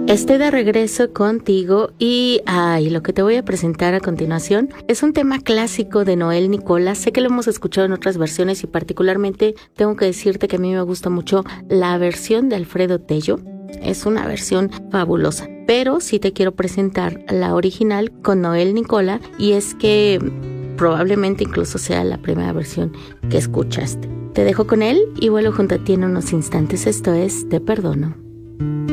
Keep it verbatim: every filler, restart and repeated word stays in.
Estoy de regreso contigo y ay, lo que te voy a presentar a continuación es un tema clásico de Noel Nicola. Sé que lo hemos escuchado en otras versiones y particularmente tengo que decirte que a mí me gusta mucho la versión de Alfredo Tello. Es una versión fabulosa, pero sí te quiero presentar la original con Noel Nicola y es que probablemente incluso sea la primera versión que escuchaste. Te dejo con él y vuelvo junto a ti en unos instantes. Esto es Te Perdono.